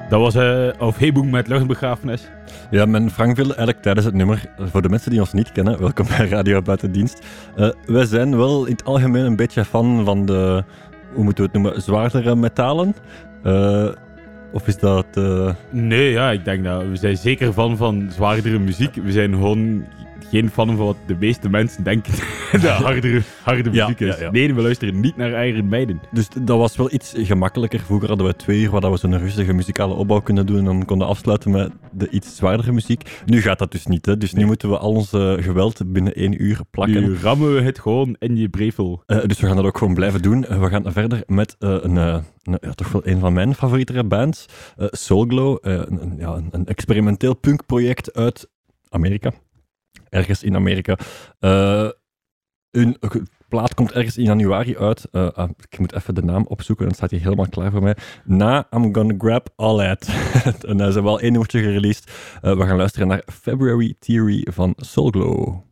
Dat was Auf Hebung met luchtbegrafenis. Ja, mijn Frank viel eigenlijk tijdens het nummer. Voor de mensen die ons niet kennen, welkom bij Radio Buitendienst. Wij zijn wel in het algemeen een beetje fan van de, hoe moeten we het noemen, zwaardere metalen. Of is dat... Nee, ja, ik denk dat we zijn zeker fan van zwaardere muziek. We zijn gewoon geen fan van wat de meeste mensen denken de harde muziek is. Ja. Nee, we luisteren niet naar Iron Maiden. Dus dat was wel iets gemakkelijker. Vroeger hadden we 2 uur waar we zo'n rustige muzikale opbouw kunnen doen en dan konden afsluiten met de iets zwaardere muziek. Nu gaat dat dus niet, hè. Dus nu moeten we al ons geweld binnen 1 uur plakken. Nu rammen we het gewoon in je brevel. Dus we gaan dat ook gewoon blijven doen. We gaan verder met toch wel een van mijn favoriete bands, Soulglow. Een experimenteel punkproject uit Amerika. Ergens in Amerika. Een plaat komt ergens in januari uit. Ik moet even de naam opzoeken, dan staat hij helemaal klaar voor mij. I'm Gonna Grab All That. En ze hebben wel 1 nummertje gereleased. We gaan luisteren naar February Theory van Soulglow.